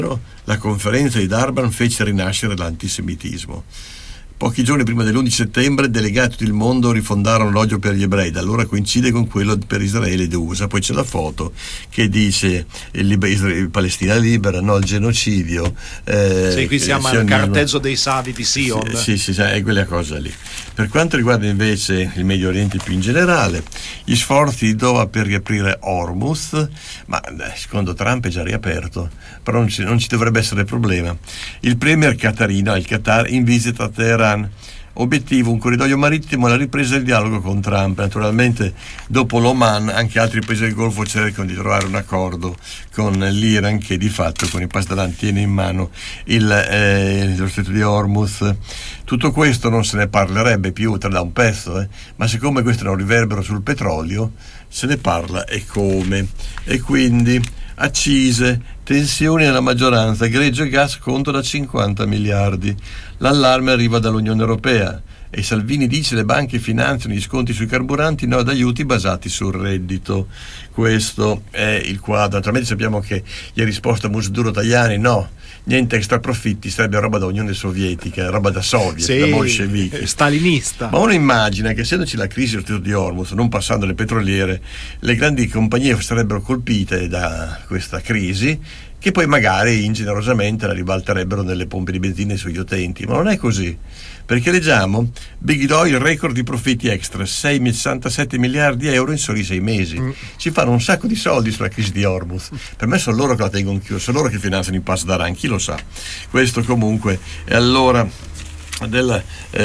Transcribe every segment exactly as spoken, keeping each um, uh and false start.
la conferenza di Durban fece rinascere l'antisemitismo. Pochi giorni prima dell'undici settembre, delegati di tutto il mondo rifondarono l'odio per gli ebrei, da allora coincide con quello per Israele ed U S A. Poi c'è la foto che dice il Palestina libera, no, il genocidio. Eh, sì, qui siamo al carteggio dei Savi di Sion. Sì, sì, sì, è quella cosa lì. Per quanto riguarda invece il Medio Oriente più in generale, gli sforzi di Doha per riaprire Hormuz, ma secondo Trump è già riaperto, però non ci, non ci dovrebbe essere problema. Il premier qatarino, il Qatar, in visita a Teheran. Obiettivo un corridoio marittimo e la ripresa del dialogo con Trump. Naturalmente dopo l'Oman anche altri paesi del Golfo cercano di trovare un accordo con l'Iran, che di fatto con i pasdaran tiene in mano il, eh, lo stretto di Hormuz. Tutto questo non se ne parlerebbe più tra da un pezzo, eh? ma siccome questo è un riverbero sul petrolio se ne parla e come, e quindi accise, tensioni nella maggioranza, greggio e gas conto da cinquanta miliardi. L'allarme arriva dall'Unione Europea e Salvini dice le banche finanziano gli sconti sui carburanti, no ad aiuti basati sul reddito. Questo è il quadro. Naturalmente sappiamo che gli ha risposto a Musduro Tajani no, niente extra profitti, sarebbe roba da Unione Sovietica, roba da soviet, sì, da bolscevichi, stalinista. Ma uno immagina che essendoci la crisi dello stretto di Hormuz, non passando le petroliere, le grandi compagnie sarebbero colpite da questa crisi, che poi magari ingenerosamente la ribalterebbero nelle pompe di benzina sugli utenti, ma non è così, perché leggiamo Big Oil record di profitti extra, sessantasette miliardi di euro in soli sei mesi. Mm. Ci fanno un sacco di soldi sulla crisi di Hormuz. Per me sono loro che la tengono chiusa, sono loro che finanziano i pasdaran, chi lo sa. Questo comunque. E allora Del,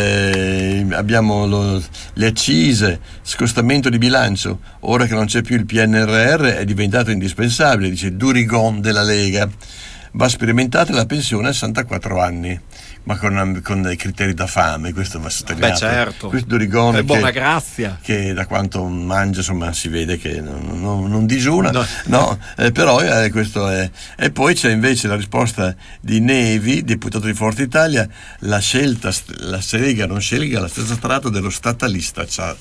eh, abbiamo lo, le accise, scostamento di bilancio, ora che non c'è più il P N R R è diventato indispensabile, dice Durigon della Lega. Va sperimentata la pensione a sessantaquattro anni, ma con, con dei criteri da fame, questo va sottolineato. Beh, certo. Questo Durigon è buona che, grazia, che da quanto mangia insomma si vede che non, non, non digiuna, no, no eh, però eh, questo è. E poi c'è invece la risposta di Nevi, deputato di Forza Italia, la scelta, la Lega non scelga la stessa strada dello statalista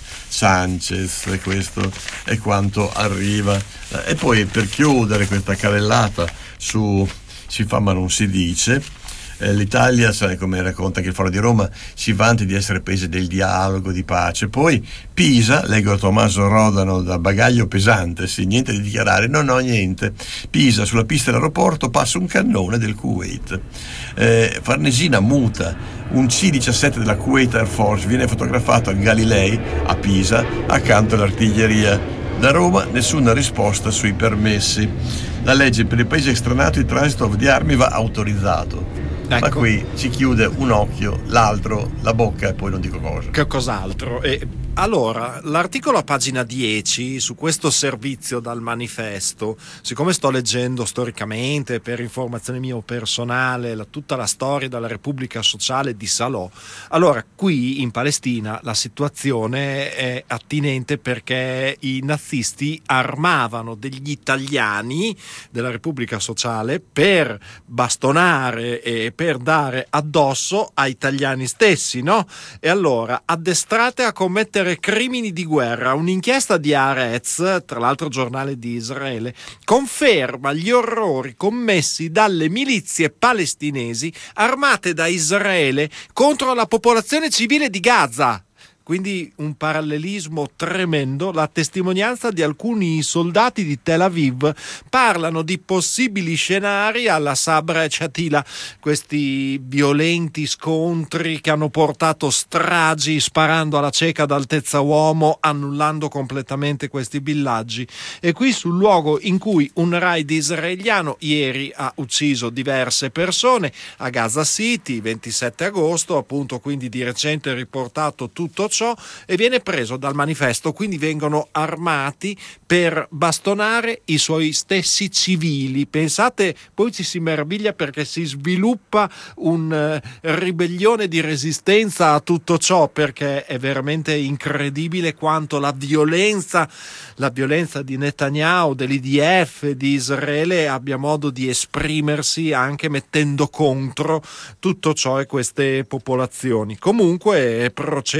Sanchez, e questo è quanto arriva. E poi per chiudere questa carrellata su si fa ma non si dice, eh, l'Italia, sai, come racconta anche il Foro di Roma, si vanta di essere paese del dialogo, di pace. Poi Pisa, leggo Tommaso Rodano da Bagaglio Pesante, sì, niente di dichiarare, no no niente. Pisa, sulla pista dell'aeroporto passa un cannone del Kuwait. eh, Farnesina muta, un C diciassette della Kuwait Air Force viene fotografato al Galilei a Pisa accanto all'artiglieria. Da Roma nessuna risposta sui permessi. La legge per i paesi estranati il transito di armi va autorizzato. Ecco. Ma qui ci chiude un occhio, l'altro la bocca e poi non dico cosa. Che cos'altro? E allora, l'articolo a pagina dieci su questo servizio dal manifesto, siccome sto leggendo storicamente per informazione mia personale la, tutta la storia della Repubblica Sociale di Salò, allora qui in Palestina la situazione è attinente perché i nazisti armavano degli italiani della Repubblica Sociale per bastonare e per dare addosso ai italiani stessi, no? E allora addestrate a commettere crimini di guerra. Un'inchiesta di Haaretz, tra l'altro giornale di Israele, conferma gli orrori commessi dalle milizie palestinesi armate da Israele contro la popolazione civile di Gaza. Quindi un parallelismo tremendo. La testimonianza di alcuni soldati di Tel Aviv parlano di possibili scenari alla Sabra e Shatila, questi violenti scontri che hanno portato stragi sparando alla cieca ad altezza uomo, annullando completamente questi villaggi. E qui sul luogo in cui un raid israeliano ieri ha ucciso diverse persone a Gaza City, ventisette agosto, appunto, quindi di recente riportato tutto ciò, e viene preso dal manifesto. Quindi vengono armati per bastonare i suoi stessi civili. Pensate, poi ci si meraviglia perché si sviluppa un uh, ribellione di resistenza a tutto ciò, perché è veramente incredibile quanto la violenza la violenza di Netanyahu, dell'I D F, di Israele abbia modo di esprimersi anche mettendo contro tutto ciò e queste popolazioni. Comunque procedo perché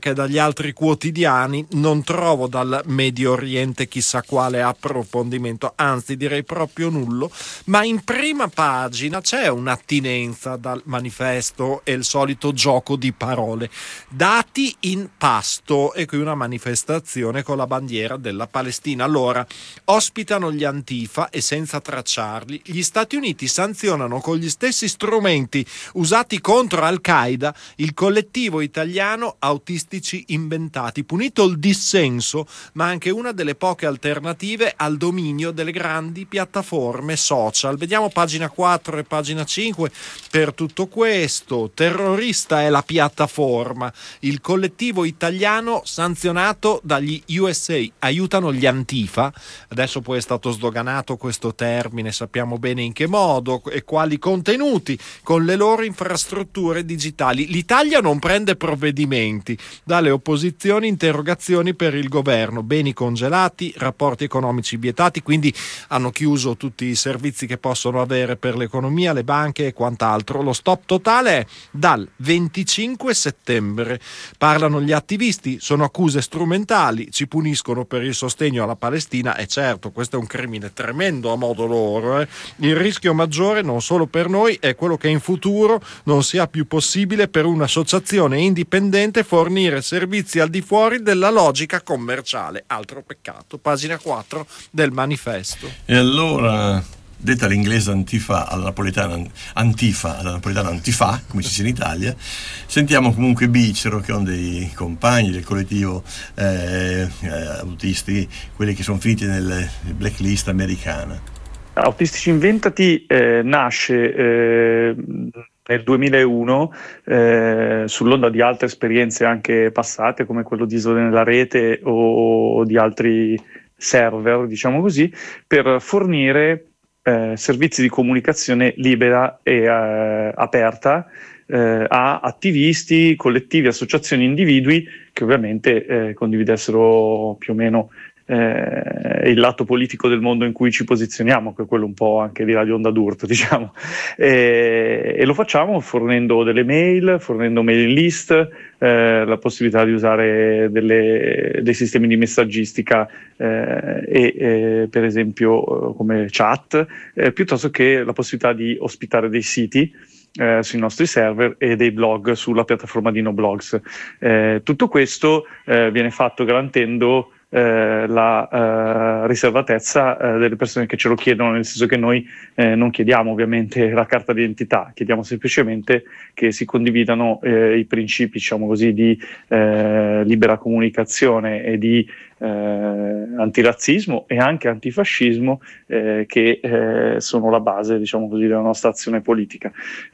che dagli altri quotidiani non trovo dal Medio Oriente chissà quale approfondimento, anzi direi proprio nullo, ma in prima pagina c'è un'attinenza dal manifesto e il solito gioco di parole. Dati in pasto, e qui una manifestazione con la bandiera della Palestina. Allora, ospitano gli Antifa e senza tracciarli, gli Stati Uniti sanzionano con gli stessi strumenti usati contro Al-Qaeda il collettivo italiano Autistici Inventati, punito il dissenso, ma anche una delle poche alternative al dominio delle grandi piattaforme social. Vediamo pagina quattro e pagina cinque per tutto questo. Terrorista è la piattaforma, il collettivo italiano sanzionato dagli U S A, aiutano gli Antifa. Adesso poi è stato sdoganato questo termine, sappiamo bene in che modo e quali contenuti, con le loro infrastrutture digitali. L'Italia non prende provvedimenti, dalle opposizioni interrogazioni per il governo, beni congelati, rapporti economici vietati, quindi hanno chiuso tutti i servizi che possono avere per l'economia, le banche e quant'altro. Lo stop totale è dal venticinque settembre. Parlano gli attivisti, sono accuse strumentali, ci puniscono per il sostegno alla Palestina, e certo questo è un crimine tremendo a modo loro. Eh. Il rischio maggiore, non solo per noi, è quello che in futuro non sia più possibile per un'associazione indipendente fornire servizi al di fuori della logica commerciale. Altro peccato. Pagina quattro del manifesto. E allora, detta all'inglese antifa alla napoletana, antifa alla napoletana antifa, come si dice in Italia, sentiamo comunque Bicero, che è uno dei compagni del collettivo eh, eh, autisti, quelli che sono finiti nel blacklist americana. Autistici Inventati eh, nasce eh, nel duemilauno eh, sull'onda di altre esperienze anche passate, come quello di Isole nella Rete o di altri server, diciamo così, per fornire eh, servizi di comunicazione libera e eh, aperta eh, a attivisti, collettivi, associazioni, individui che ovviamente eh, condividessero più o meno Eh, il lato politico del mondo in cui ci posizioniamo, che è quello un po' anche di Radio Onda d'Urto, diciamo, e, e lo facciamo fornendo delle mail, fornendo mailing list, eh, la possibilità di usare delle, dei sistemi di messaggistica eh, e eh, per esempio come chat, eh, piuttosto che la possibilità di ospitare dei siti Eh, sui nostri server e dei blog sulla piattaforma di Noblogs. Eh, tutto questo eh, viene fatto garantendo eh, la eh, riservatezza eh, delle persone che ce lo chiedono, nel senso che noi eh, non chiediamo ovviamente la carta d'identità, chiediamo semplicemente che si condividano eh, i principi, diciamo così, di eh, libera comunicazione e di eh, antirazzismo e anche antifascismo eh, che eh, sono la base, diciamo così, della nostra azione politica.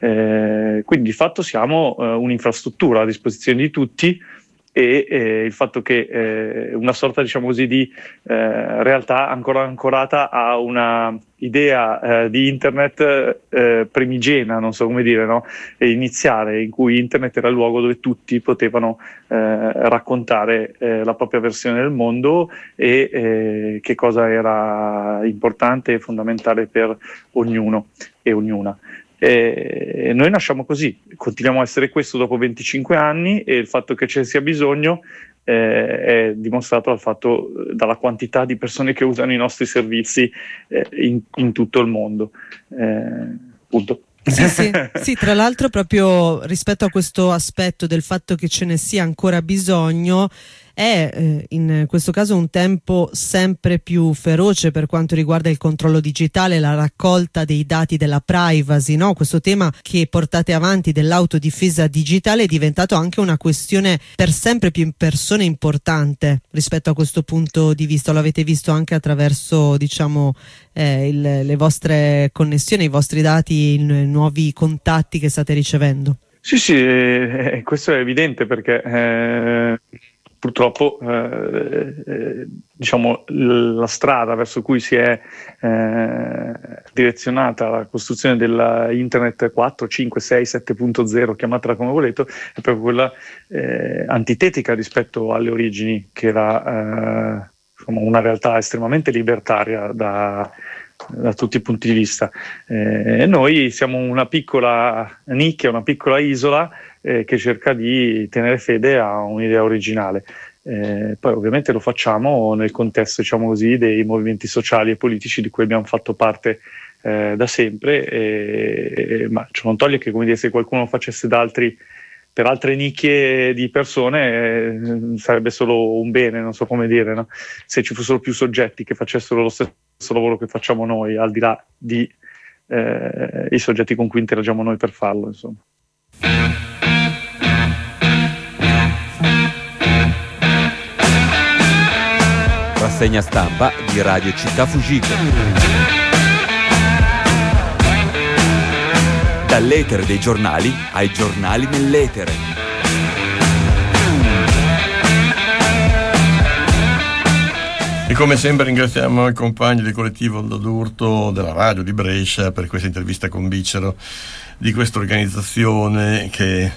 Eh, quindi di fatto siamo eh, un'infrastruttura a disposizione di tutti, e eh, il fatto che eh, una sorta, diciamo così, di eh, realtà ancora ancorata a una idea eh, di internet eh, primigena, non so come dire, no? E iniziale, in cui internet era il luogo dove tutti potevano eh, raccontare eh, la propria versione del mondo e eh, che cosa era importante e fondamentale per ognuno e ognuna. E noi nasciamo così, continuiamo a essere questo dopo venticinque anni, e il fatto che ce ne sia bisogno eh, è dimostrato dal fatto, dalla quantità di persone che usano i nostri servizi eh, in, in tutto il mondo. Eh, punto. Sì, sì, sì, tra l'altro proprio rispetto a questo aspetto del fatto che ce ne sia ancora bisogno, è eh, in questo caso un tempo sempre più feroce per quanto riguarda il controllo digitale, la raccolta dei dati della privacy, no? Questo tema che portate avanti dell'autodifesa digitale è diventato anche una questione per sempre più persone importante rispetto a questo punto di vista. Lo avete visto anche attraverso, diciamo, eh, il, le vostre connessioni, i vostri dati, i nuovi contatti che state ricevendo. Sì, sì, eh, questo è evidente perché eh... purtroppo eh, eh, diciamo la strada verso cui si è eh, direzionata la costruzione della internet quattro, cinque, sei, sette punto zero, chiamatela come volete, è proprio quella eh, antitetica rispetto alle origini, che era eh, insomma, una realtà estremamente libertaria da, da tutti i punti di vista. Eh, noi siamo una piccola nicchia, una piccola isola eh, che cerca di tenere fede a un'idea originale. Eh, poi ovviamente lo facciamo nel contesto, diciamo così, dei movimenti sociali e politici di cui abbiamo fatto parte eh, da sempre, e, e, ma ciò non toglie che, come dire, se qualcuno lo facesse da altri, per altre nicchie di persone, eh, sarebbe solo un bene, non so come dire, no? Se ci fossero più soggetti che facessero lo stesso lavoro che facciamo noi, al di là di eh, i soggetti con cui interagiamo noi per farlo, insomma. Rassegna stampa di Radio Città Fugico. Dall'etere dei giornali ai giornali nell'etere. E come sempre ringraziamo i compagni del collettivo Onda d'Urto della radio di Brescia per questa intervista con Vicero, di questa organizzazione che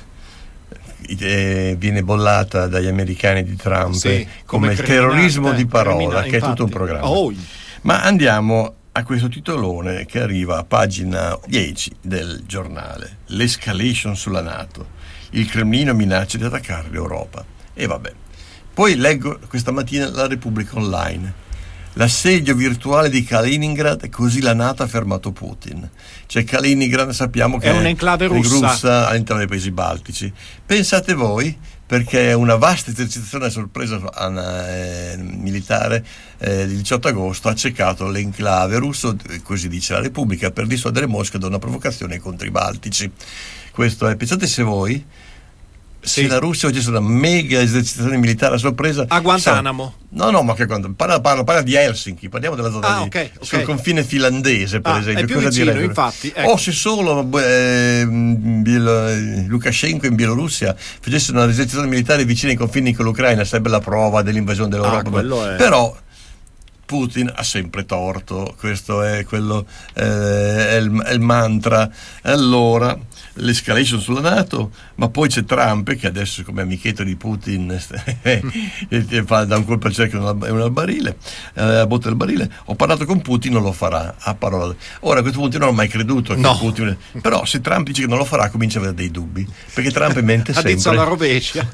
Eh, viene bollata dagli americani di Trump, sì, come, come il terrorismo di parola, che infatti, è tutto un programma. Oh. Ma andiamo a questo titolone che arriva a pagina dieci del giornale: l'escalation sulla NATO, il Cremlino minaccia di attaccare l'Europa. E vabbè, poi leggo questa mattina la Repubblica Online: l'assedio virtuale di Kaliningrad, così la NATO ha fermato Putin. Cioè Kaliningrad sappiamo che è un'enclave russa. russa all'interno dei paesi baltici. Pensate voi, perché è una vasta esercitazione a sorpresa eh, militare, eh, il diciotto agosto ha accecato l'enclave russo, così dice la Repubblica, per dissuadere Mosca da una provocazione contro i baltici. Questo è, pensate se voi, se sì. la Russia facesse una mega esercitazione militare a sorpresa a Guantanamo. Sa, no no ma che quando parla, parla, parla di Helsinki, parliamo della zona ah, di, okay, okay. sul confine finlandese, per ah, esempio, è più cosa vicino, direbbe? Infatti, ecco. O se solo eh, Biel- Lukashenko in Bielorussia facesse una esercitazione militare vicina ai confini con l'Ucraina, sarebbe la prova dell'invasione dell'Europa. Ah, è... però Putin ha sempre torto, questo è quello eh, è, il, è il mantra. Allora l'escalation sulla NATO, ma poi c'è Trump che adesso come amichetto di Putin fa da un colpo al cerchio e una al barile, eh, a botte del barile. Ho parlato con Putin, non lo farà, a parole. Ora a questo punto non ho mai creduto che no. Putin, però se Trump dice che non lo farà comincia a avere dei dubbi, perché Trump mente sempre. Ha detto alla rovescia.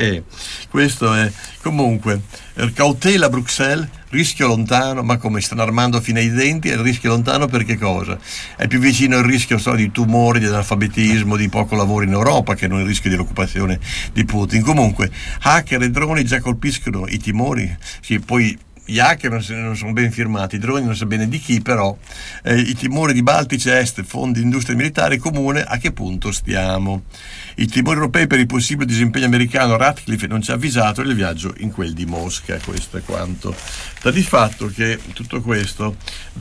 Questo è comunque cautela a Bruxelles, rischio lontano, ma come stanno armando fino ai denti, è il rischio lontano per che cosa? È più vicino il rischio so, di tumori, di analfabetismo, di poco lavoro in Europa, che non il rischio dell'occupazione di Putin. Comunque hacker e droni già colpiscono i timori, sì, poi gli hacker non, non sono ben firmati, i droni non so bene di chi, però eh, i timori di Baltici Est, fondi industria militare comune, a che punto stiamo? I timori europei per il possibile disimpegno americano, Ratcliffe non ci ha avvisato del viaggio in quel di Mosca, questo è quanto. Sta di fatto che tutto questo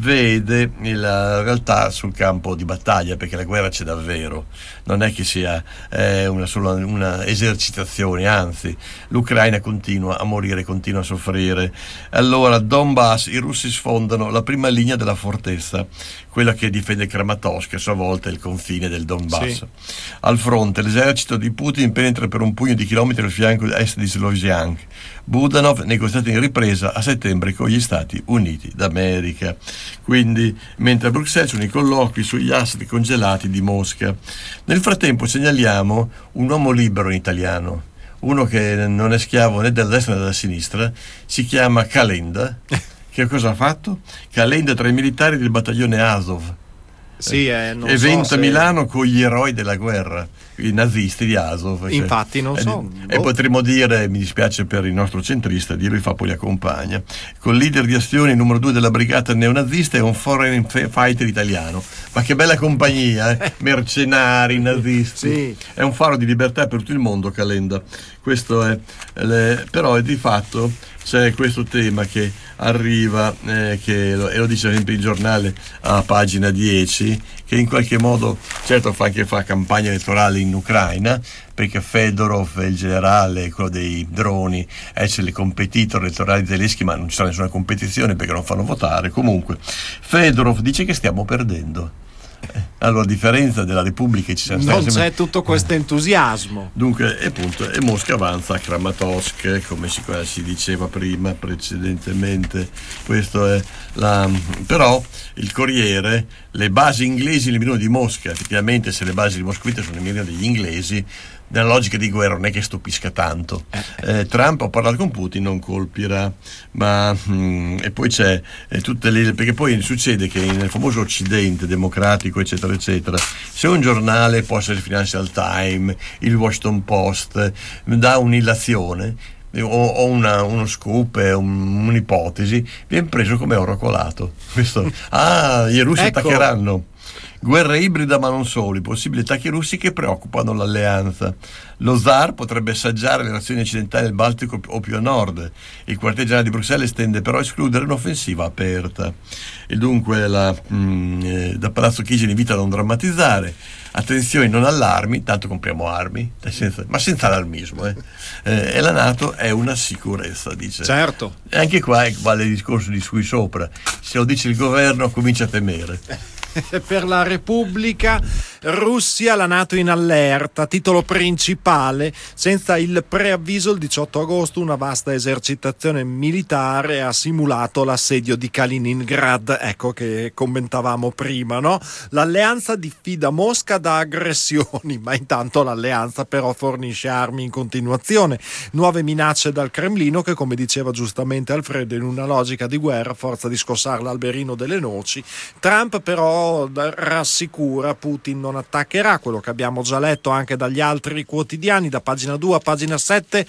vede la realtà sul campo di battaglia, perché la guerra c'è davvero, non è che sia eh, una sola una esercitazione, anzi l'Ucraina continua a morire, continua a soffrire. Allora Donbass, i russi sfondano la prima linea della fortezza, quella che difende Kramatorsk, a sua volta è il confine del Donbass. Sì. Al fronte l'esercito di Putin penetra per un pugno di chilometri al fianco est di Slovjansk. Budanov negoziato in ripresa a settembre con gli Stati Uniti d'America. Quindi mentre a Bruxelles sono i colloqui sugli asset congelati di Mosca. Nel frattempo segnaliamo un uomo libero in italiano, uno che non è schiavo né della destra né della sinistra, si chiama Calenda. Che cosa ha fatto? Calenda tra i militari del battaglione Azov. Sì, eh, non evento so a se... Milano con gli eroi della guerra, i nazisti di Azov. Infatti cioè, non e, so. E oh. potremmo dire, mi dispiace per il nostro centrista, dirlo fa poi li accompagna. Con leader di azione numero due della brigata neonazista è un foreign fighter italiano. Ma che bella compagnia, eh? Mercenari, nazisti. Sì. È un faro di libertà per tutto il mondo, Calenda. Questo è, le, però è di fatto c'è questo tema che arriva, eh, che lo, e lo dice sempre il giornale a pagina dieci, che in qualche modo certo fa anche fa campagna elettorale in Ucraina, perché Fedorov, il generale, quello dei droni, essere il competitor elettorale tedeschi, ma non ci sarà nessuna competizione perché non fanno votare. Comunque Fedorov dice che stiamo perdendo. Allora, a differenza della Repubblica ci sono non c'è tutto questo entusiasmo. Dunque, e appunto, e Mosca avanza a Kramatorsk, come si, si diceva prima, precedentemente. Questo è la. Però il Corriere, le basi inglesi nel mirino di Mosca, effettivamente, se le basi di moscovite sono nel mirino degli inglesi, nella logica di guerra non è che stupisca tanto. Eh, Trump, ho parlato con Putin, non colpirà, ma mm, e poi c'è eh, tutte le, perché poi succede che nel famoso Occidente democratico, eccetera eccetera, se un giornale può essere il Financial Times, il Washington Post, dà un'illazione o, o una, uno scoop, un, un'ipotesi, viene preso come oro colato. Questo, ah, i russi ecco. attaccheranno. Guerra ibrida, ma non solo, i possibili attacchi russi che preoccupano l'alleanza. Lo zar potrebbe assaggiare le nazioni occidentali del Baltico o più a nord. Il quartier generale di Bruxelles tende però a escludere un'offensiva aperta. E dunque la, mh, eh, da Palazzo Chigi invita a non drammatizzare. Attenzione, non allarmi, tanto compriamo armi, senza, ma senza allarmismo. Eh. Eh, e la NATO è una sicurezza, dice. Certo. E anche qua vale il discorso di sui sopra. Se lo dice il governo, comincia a temere. Per la Repubblica, Russia, la NATO in allerta, titolo principale, senza il preavviso il diciotto agosto una vasta esercitazione militare ha simulato l'assedio di Kaliningrad, ecco che commentavamo prima, no? L'alleanza diffida Mosca da aggressioni, ma intanto l'alleanza però fornisce armi in continuazione, nuove minacce dal Cremlino che, come diceva giustamente Alfredo, in una logica di guerra, a forza di scossare l'alberino delle noci. Trump però rassicura, Putin non attaccherà, quello che abbiamo già letto anche dagli altri quotidiani, da pagina due a pagina sette,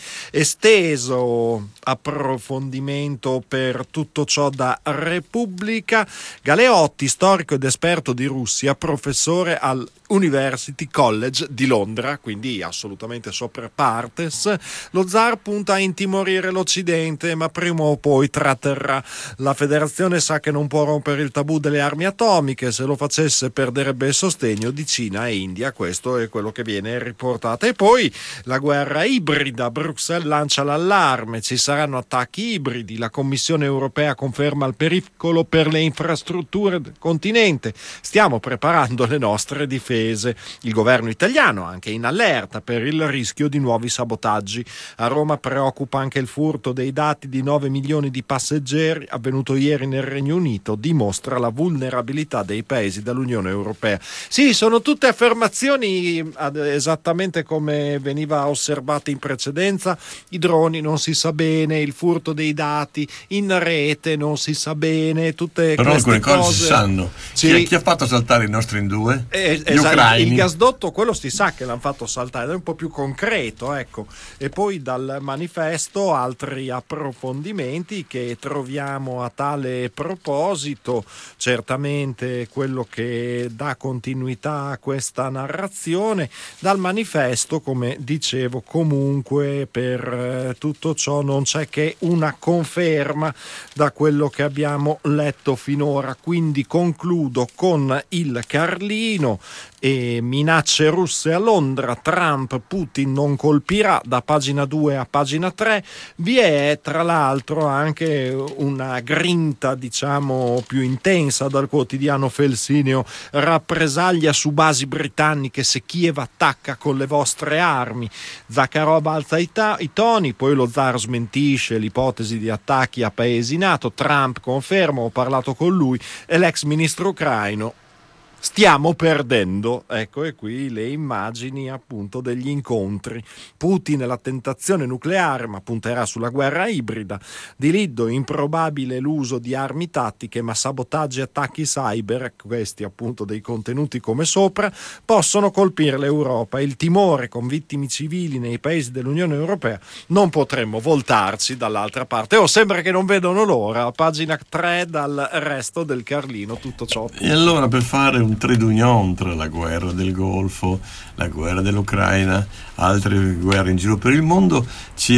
esteso approfondimento per tutto ciò da Repubblica. Galeotti, storico ed esperto di Russia, professore al University College di Londra, quindi assolutamente sopra partes. Lo zar punta a intimorire l'Occidente, ma prima o poi tratterrà. La federazione sa che non può rompere il tabù delle armi atomiche, se lo facesse perderebbe il sostegno di Cina e India, questo è quello che viene riportato. E poi la guerra ibrida, Bruxelles lancia l'allarme, ci saranno attacchi ibridi, la Commissione europea conferma il pericolo per le infrastrutture del continente, stiamo preparando le nostre difese. Il governo italiano anche in allerta per il rischio di nuovi sabotaggi. A Roma preoccupa anche il furto dei dati di nove milioni di passeggeri avvenuto ieri nel Regno Unito, dimostra la vulnerabilità dei paesi dell'Unione Europea. Sì, sono tutte affermazioni esattamente come veniva osservato in precedenza. I droni non si sa bene, il furto dei dati in rete non si sa bene, tutte però queste alcune cose cose si sanno. Sì. Chi, chi ha fatto saltare il nostro in due? Eh, esatto. Il gasdotto, quello si sa che l'hanno fatto saltare, è un po' più concreto, ecco. E poi dal manifesto altri approfondimenti che troviamo a tale proposito. Certamente quello che dà continuità a questa narrazione. Dal manifesto, come dicevo, comunque per tutto ciò non c'è che una conferma da quello che abbiamo letto finora, quindi concludo con il Carlino. E minacce russe a Londra, Trump, Putin non colpirà, da pagina due a pagina tre. Vi è tra l'altro anche una grinta diciamo più intensa dal quotidiano felsineo, rappresaglia su basi britanniche se Kiev attacca con le vostre armi. Zakharov alza i, ta- i toni, poi lo zar smentisce l'ipotesi di attacchi a paesi NATO, Trump conferma, ho parlato con lui, e l'ex ministro ucraino: stiamo perdendo. Ecco, e qui le immagini appunto degli incontri. Putin e la tentazione nucleare, ma punterà sulla guerra ibrida. Di Liddo, improbabile l'uso di armi tattiche, ma sabotaggi e attacchi cyber, questi appunto dei contenuti come sopra, possono colpire l'Europa. Il timore con vittime civili nei paesi dell'Unione Europea, non potremmo voltarci dall'altra parte. Oh, sembra che non vedono l'ora. Pagina tre dal resto del Carlino, tutto ciò. E allora, per fare un trade union tra la guerra del Golfo, la guerra dell'Ucraina, altre guerre in giro per il mondo, ci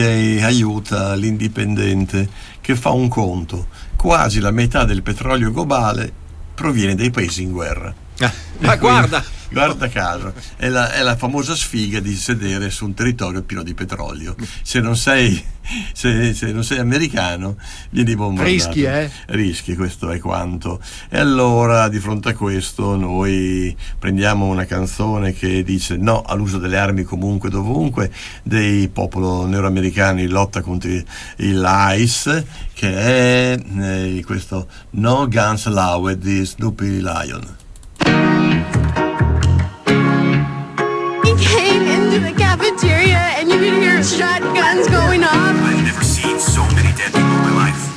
aiuta l'Indipendente che fa un conto: quasi la metà del petrolio globale proviene dai paesi in guerra. Ma guarda, guarda caso, è la, è la famosa sfiga di sedere su un territorio pieno di petrolio. Se non sei, se, se non sei americano, vieni bombardato. Rischi, eh? Rischi, questo è quanto. E allora, di fronte a questo, noi prendiamo una canzone che dice no all'uso delle armi comunque dovunque, dei popolo neroamericani in lotta contro l'ICE, che è eh, questo No Guns Allowed di Snoopy Lion. He came into the cafeteria and you could hear shotguns going off. I've never seen so many dead people in my life.